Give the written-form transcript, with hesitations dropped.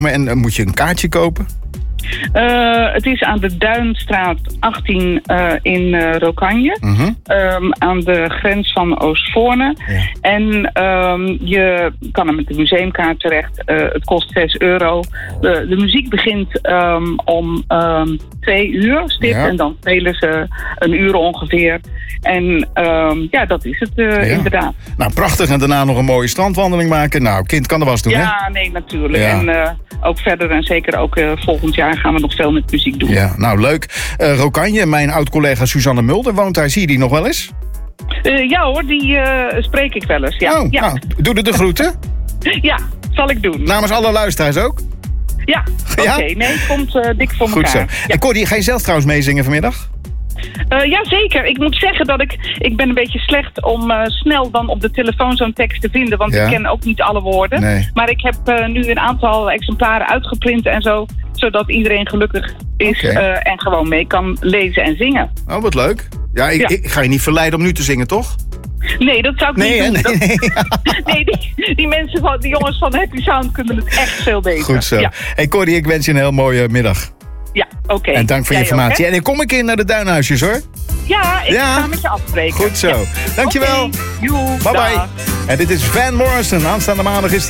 En moet je een kaartje kopen? Het is aan de Duinstraat 18 in Rokanje. Aan de grens van Oostvoorne. Ja. En je kan er met de museumkaart terecht. Het kost €6. De muziek begint om 2 uur stipt. Ja. En dan spelen ze 1 uur ongeveer. En dat is het inderdaad. Nou, prachtig. En daarna nog een mooie strandwandeling maken. Nou, kind kan er was doen, hè? Ja, nee, natuurlijk. Ja. En ook verder en zeker ook volgend jaar gaan we nog veel met muziek doen. Ja, nou leuk. Rokanje, mijn oud-collega Suzanne Mulder woont daar. Zie je die nog wel eens? Ja hoor, die spreek ik wel eens. Ja. Oh, ja. Nou, doe de groeten. Ja, zal ik doen. Namens alle luisteraars ook? Ja, oké. Nee, komt dik voor elkaar. Goed zo. Ja. En Corrie, ga je zelf trouwens meezingen vanmiddag? Ja, zeker. Ik moet zeggen dat ik ben een beetje slecht om snel dan op de telefoon zo'n tekst te vinden. Want ik ken ook niet alle woorden. Nee. Maar ik heb nu een aantal exemplaren uitgeprint en zo. Zodat iedereen gelukkig is en gewoon mee kan lezen en zingen. Oh, wat leuk. Ja, ik ga je niet verleiden om nu te zingen, toch? Nee, dat zou ik niet doen. Nee, die mensen, die jongens van Happy Sound kunnen het echt veel beter. Goed zo. Ja. Hey Corrie, ik wens je een heel mooie middag. Ja, oké. En dank voor je informatie. Ook, en ik kom een keer naar de Duinhuisjes, hoor. Ja, ik ga met je afspreken. Goed zo. Dankjewel. Joe, bye bye. En dit is Van Morrison. Aanstaande maandag is